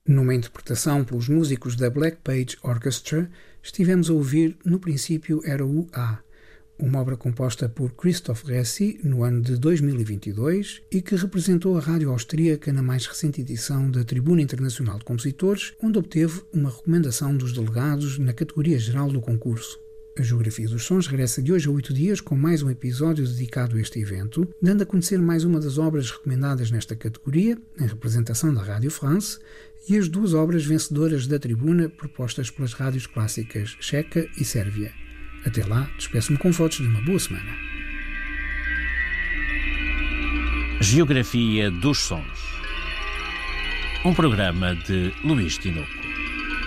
Numa interpretação pelos músicos da Black Page Orchestra, estivemos a ouvir No Princípio Era o A, uma obra composta por Christoph Resi no ano de 2022 e que representou a rádio austríaca na mais recente edição da Tribuna Internacional de Compositores, onde obteve uma recomendação dos delegados na categoria geral do concurso. A Geografia dos Sons regressa de hoje a 8 dias com mais um episódio dedicado a este evento, dando a conhecer mais uma das obras recomendadas nesta categoria, em representação da Rádio France, e as duas obras vencedoras da tribuna propostas pelas rádios clássicas Checa e Sérvia. Até lá, despeço-me com votos de uma boa semana. Geografia dos Sons. Um programa de Luís Tinoco.